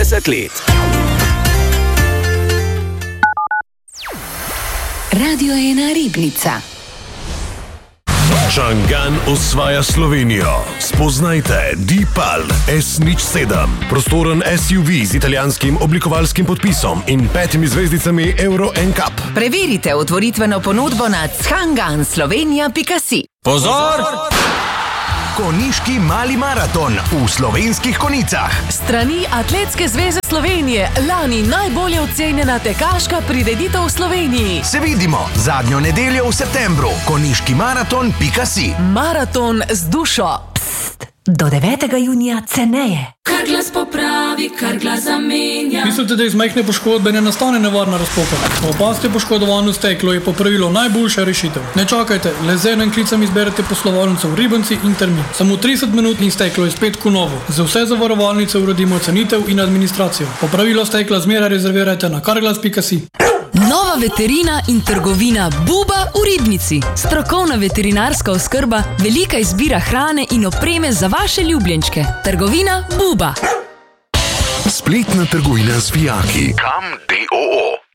50 let. Radio 1 Ribnica. Čangan osvaja Slovenijo. Spoznajte Deepal S07. Prostoren SUV z italijanskim oblikovalskim podpisom in 5 zvezdicami Euro NCAP. Preverite otvoritveno ponudbo na changanslovenia.si. Pozor! Konjiški mali maraton v Slovenskih Konjicah. Strani Atletske zveze Slovenije, lani najbolje ocenjena tekaška prireditev v Sloveniji. Se vidimo zadnjo nedeljo v septembru. Konjiškimaraton.si. Maraton z dušo. Do 9. junija ceneje. Kar glas popravi, kar glas zamenja. Mislite, da iz majhne poškodbe ne nastane nevarna razpoka? Opazite poškodovano steklo je popravilo najboljša rešitev. Ne čakajte, le z enim klicem izberete poslovalnico v Ribanci in termin. Samo 30 minut in steklo je spet kunovo. Za vse zavarovalnice uredimo cenitev in administracijo. Popravilo stekla zmeraj rezervirajte na karglas.si. Nova veterina in trgovina Buba v Ribnici. Strokovna veterinarska oskrba, velika izbira hrane in opreme za vaše ljubljenčke. Trgovina Buba. Spletna trgovina z vijaki. Kam.do